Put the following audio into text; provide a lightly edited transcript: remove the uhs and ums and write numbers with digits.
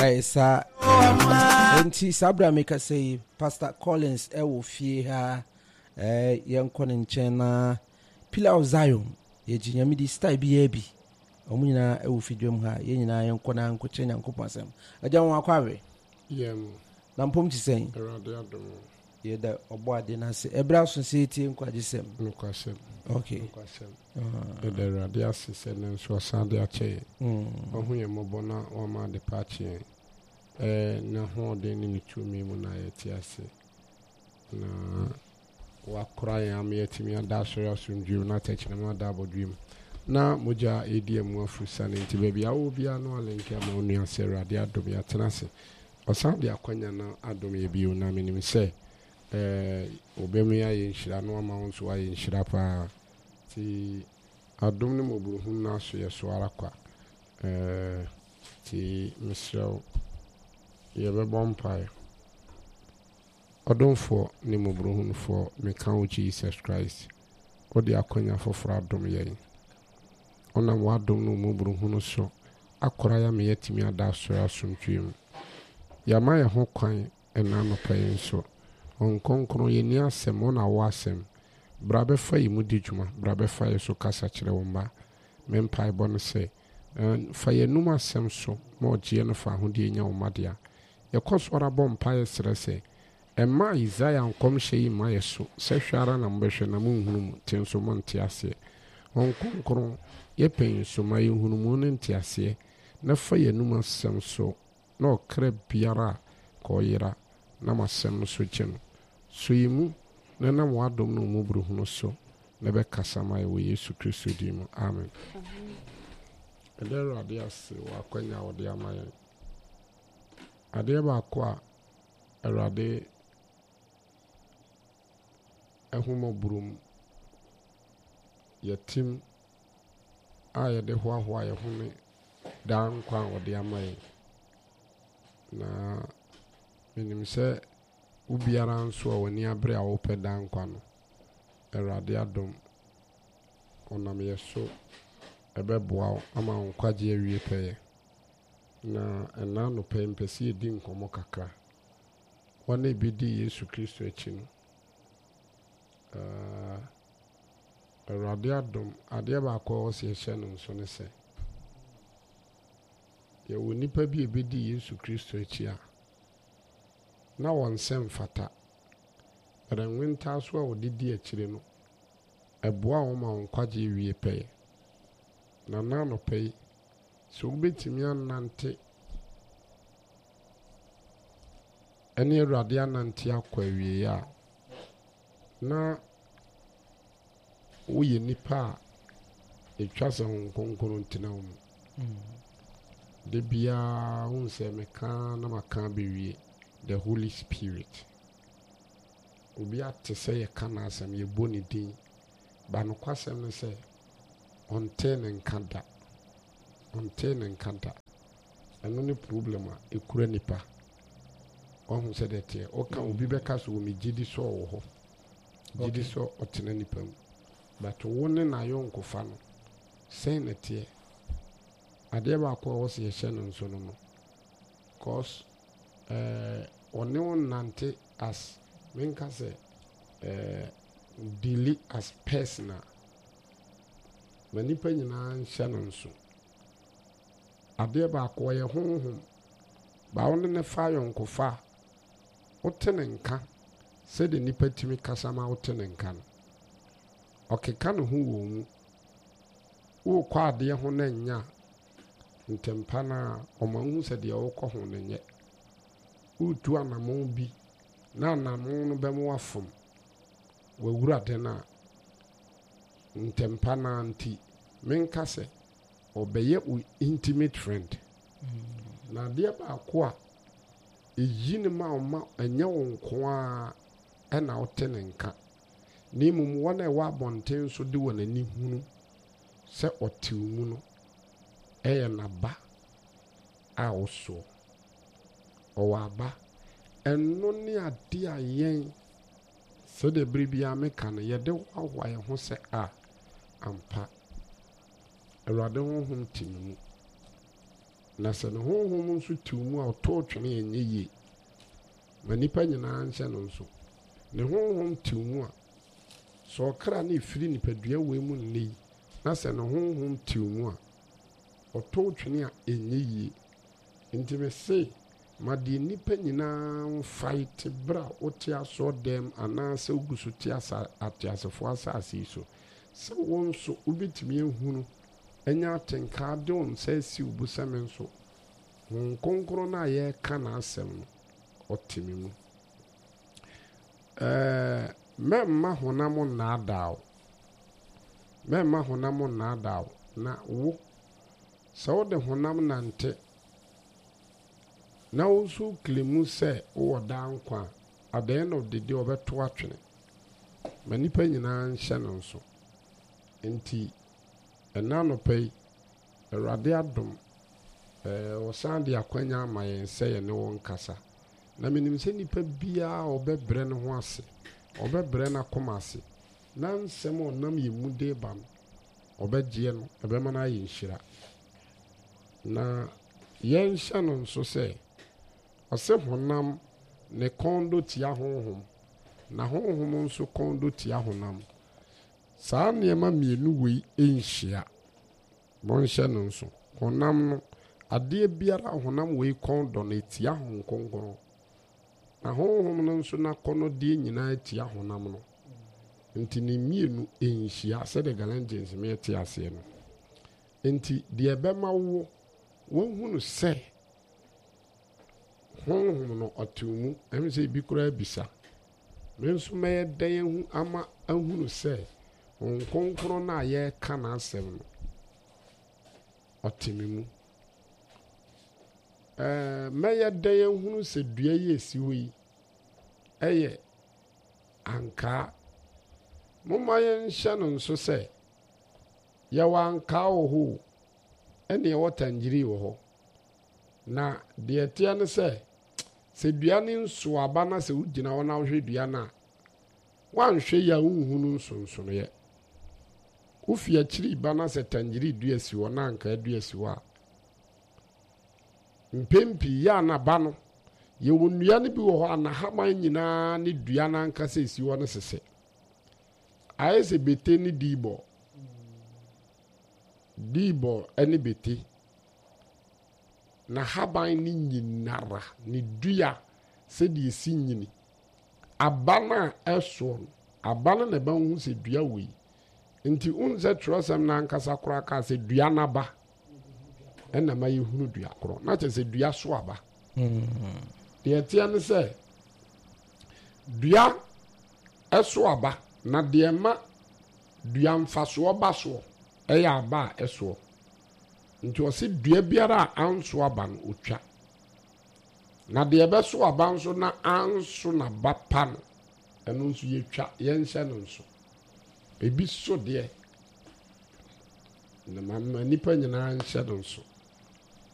Sa enti sabra make say Pastor Collins wo fie ha yenkɔ ne nkyɛn na Pillar of Zion yejinyame di style bi bi omu nyina wo fidwam ha ye nyina yenkɔ na nkɔkyɛ nyankopɔn asɛm agya won akwawe na mpom ti sɛn Erade adom ye da obo ade na se ebra so se tie nkwagisɛm nukwasɛm okay nukwasɛm da erade asese ne nso asade akyɛ ohu ye mobɔ na o ma de paakye na ho de ne tumi mu na yɛte ase na wakora ya am yɛtimi ada sɔre asomdwem na tɛkyerɛma da abɔdwem na mogya ɛdi mu afurusa ne nti baabi a wo bia no alenke ama wo nua sɛ Awurade adom yɛatena ase ɔsan de akwanya na adom yɛ bio na menim sɛ obɛmu ayɛ nhyira no ama wo nso ayɛ nhyira paa ti adom ne mɔburuhu na so yɛ so ara kwa ti mesrɛ yɛbɛbɔ mpaeɛ ɔdomfoɔ ne mɔburuhufoɔ meka wo Jesus Christ ɔde akwanya foforɔ adom yɛn ɔnam w'adom no mɔburuhu so akora ya me yɛtumi ada asɔre asomdwem yɛama yɛ ho kwan ɛna anɔpa yi nso ɔnkɔnkɔn yɛni asɛm ɔna wo asɛm bra bɛfa yi mu di dwuma bra bɛfa yɛ so kasa kyerɛ wo mba me mpaebɔ no sɛ fa yɛnum asɛm so ma ɔgyeɛ no fa ahodie nya wo madea yɛkɔ so ara bɔ mpaeɛ serɛ sɛ ɛma Isaiah nkɔmhyɛ yi ma yɛ so sɛ hwɛ ara na mbɛhwɛ na monhunu mu te nso mo nte aseɛ ɔnkɔnkɔn yɛpɛ nso ma yɛhunu mu no nte aseɛ na fa yɛnum asɛm so na ɔkra biara a kɔyera na masɛm no so gye no so yi mu na nam w'adom no mu buruhu so na bɛkasa ma yɛ wɔ Yesu Kristo din mu amen ɛdɛ Awurade ase wɔ akwanya a wɔde ama yɛn adeɛ baako a Awurade ɛhomɔburum yɛtim a yɛde hoahoa yɛ ho ne daa nkwa a wɔde ama yɛn na menim sɛ wo biara nso a w'ani abere a wopɛ daa nkwa no Awurade adom ɔnam yɛ so ɛbɛboa wo ama wo nkwagye awie pɛyɛ na ɛna nopɛ mpɛ sɛ yɛdi nkɔmmɔ kakra wɔne bi di Yesu Kristo akyi no Awurade adom adeɛ baako a wɔsɛ yɛhyɛ no nso ne sɛ yɛwɔ nipa bi ɛbɛdi Yesu Kristo akyi a na wɔn nsɛm fata ɛrenwenta so a wɔde di akyire no ɛboa wɔn ma wɔn nkwagye wie pɛyɛ na n'anɔpɛ yi sɛ wobɛtumi anante ɛne Awurade anante akɔ awie a na woyɛ nipa a ɛtwa sɛ ho nkonkoro ntina wo mu de biara wo nsɛ meka na maka bɛwie the Holy Spirit obi ate sɛ yɛka na asɛm yɛbɔ ne din ba no kwasɛm no sɛ ɔnte ne nka da ɛno ne problem a ɛkura nipa ɔhu sɛ dɛ teɛ ɔka obi bɛka so wɔ me gyidi sɛ ɔwɔ hɔ gyidi sɛ ɔtena nipa mu but wo ne na yɔnkofa no sɛn na teɛ adeɛ baako a wɔsɛ yɛhyɛ no nso no cause ɔne wo nante as menka sɛ daily as personal ma nipa nyinaa nhyɛ no nso adeɛ baako ɔyɛ honhom ba wo ne fa yɔnkofa a wote ne nka sɛde nipa timi kasa ma wote ne nka no ɔkeka ne ho wɔ mu wokɔ adeɛ ho na nya ntempa na ɔma hu sɛ deɛ wokɔ ho no nyɛ wotu anamon bi na anamon no bɛmo wafom wawura de na ntempa na nti menka sɛ ɔbɛyɛ wo intimate friend na adeɛ baako a ɛyi ne ma ɔma ɛnyɛ wo nko a ɛna wote ne nka na mmom wɔn a ɛwɔ abɔnten so de wɔn ani hunu sɛ ɔte wo mu no ɛyɛ n'aba a wosoɔ ɔwɔ aba ɛno ne ade a yɛn sɛdeɛ bere biara meka no yɛde wawa yɛn ho sɛ a ampa Awurade honhom te ne mu na sɛ ne honhom nso tiw mu a ɔtɔ twene ɛnyɛ yie ma nipa nyinaa nhyɛ no nso ne honhom tiw mu a sɛ ɔkra ne ɛfiri nipadua wei mu nnɛ yi na sɛ ne honhom tiw mu a ɔtɔ twene a ɛnyɛ yie nti me se ma deɛ nipa nyinaa mfae te berɛ a wote asɔ dɛm anaasɛ wogu so te ateasefoɔ asase yi so sɛ wo nso wobɛtumi ahunu ɛnyɛ atenkaa de wo nsa asi wo busɛme nso Honhom Kronkron no a yɛreka n'asɛm no ɔte me mu mɛmma honam nnaadaa wo na wo sɛ wode honam nante na wo nso kle mu sɛ wowɔ daa nkwa a at the end of the day ɔbɛto atwene ma nipa nyinaa nhyɛ no nso nti ɛna nɔpɛ yi Awurade adom ɔsan de akwanya ama yɛn sɛ yɛne wo nkasa na menim sɛ nipa biara ɔbɛbrɛ ne ho ase ɔbɛbrɛ n'akoma ase na nsɛm a ɔnam yɛ mu de ba no ɔbɛgyeɛ no ɛbɛma no ayɛ nhyira na yɛnhyɛ no nso sɛ ɔsɛ honam ne kɔn do tia honhom na honhom nso kɔn do tia honam saa nneɛma mmienu wei ɛnhyia bɔnhyɛ no nso honam no adeɛ biara honam wei kɔn dɔ no etia Honhom Kronkron na honhom no nso n'akɔnɔ deɛ nyinaa tia honam no nti ne mmienu ɛnhyia sɛde Galatians me te aseɛ no nti deɛ bɛma wo wɔhunu sɛ honhom no ɔte mu ɛm sɛ bi koraa bisa me nso mɛyɛ dɛn hu ama ahunu sɛ Honhom Kronkron no a yɛreka n'asɛm no ɔte me mu mɛyɛ dɛn ahunu sɛ dua yi esi hɔ yi ɛyɛ ankaa momma yɛnhyɛ no nso sɛ yɛwɔ ankaa wɔ hɔ ɛne yɛwɔ tangyiri wɔ hɔ na deɛ teɛ ne sɛ dua ne nsoaba na sɛ wogyina hɔ na wohwɛ dua no a woanhwɛ yi a wonhunu nsonsonoeɛ wofi akyiri ba na sɛ tangyiri dua si hɔ na ankaa dua si hɔ a mpempi yɛ anaba no yɛwɔ nnua no bi wɔ hɔ a nahaban nyinaa ne dua no ankasa esi hɔ no sesɛ ayɛ sɛ bete ne diibɔ ɛne bete na haban ne nyinara ne dua sɛdeɛ esi nyini aba no a ɛsoɔ no aba no na ɛbɛhu sɛ dua wei nti unsɛ twerɛsɛm no ankasa koraa kaa sɛ dua n'aba ɛna ma yɛhunu dua korɔ na kyerɛ sɛ dua so aba deɛ teɛ ne sɛ dua ɛso aba na deɛ ma dua mfasoɔ ba soɔ ɛyɛ aba a ɛsoɔ nti ɔse dua biara a anso aba no otwa na deɛ bɛso aba nso na anso n'aba pa no ɛno nso yɛtwa yɛnhyɛ no nso ebi so deɛ na ma nipa nyinaa nhyɛ no nso